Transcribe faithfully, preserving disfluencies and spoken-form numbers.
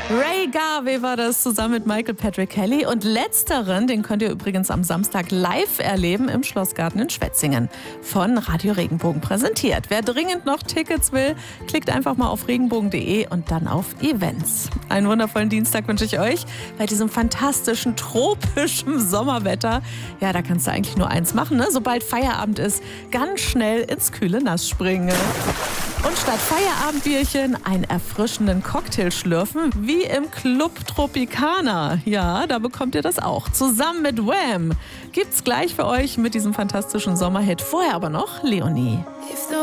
Ray Garvey war das zusammen mit Michael Patrick Kelly. Und letzteren, den könnt ihr übrigens am Samstag live erleben im Schlossgarten in Schwetzingen. Von Radio Regenbogen präsentiert. Wer dringend noch Tickets will, klickt einfach mal auf regenbogen punkt de und dann auf Events. Einen wundervollen Dienstag wünsche ich euch bei diesem fantastischen, tropischen Sommerwetter. Ja, da kannst du eigentlich nur eins machen, ne? Sobald Feierabend ist, ganz schnell ins kühle Nass springen. Und statt Feierabendbierchen einen erfrischenden Cocktail schlürfen, wie im Club Tropicana. Ja, da bekommt ihr das auch. Zusammen mit Wham! Gibt's gleich für euch mit diesem fantastischen Sommerhit. Vorher aber noch Leonie.